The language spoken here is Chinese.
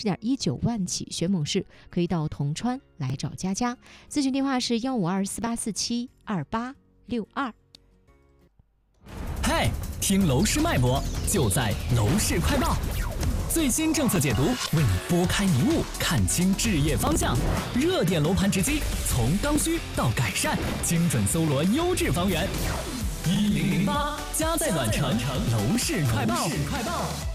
30.19万起，选某市可以到铜川来找佳佳。咨询电话是15248472862。 嗨，听楼市脉搏，就在楼市快报。最新政策解读，为你拨开迷雾，看清置业方向。热点楼盘直击，从刚需到改善，精准搜罗优质房源。1008，家在暖城，楼市快报。